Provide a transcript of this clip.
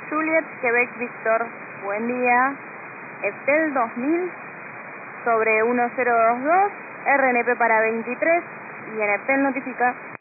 Juliet, Quebec, Víctor, buen día. Eptel 2000 sobre 1022, RNP para 23 y en Eptel notifica